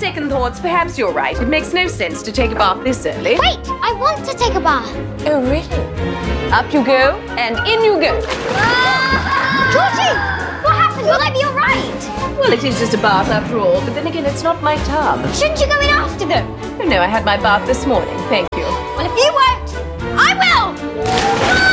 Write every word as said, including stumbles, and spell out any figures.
second thoughts, perhaps you're right. It makes no sense to take a bath this early. Wait, I want to take a bath. Oh, really? Up you go, and in you go. Ah! Georgie, what happened? Will I be all right? Well, it is just a bath after all, but then again, it's not my tub. Shouldn't you go in after them? Oh, no, I had my bath this morning, thank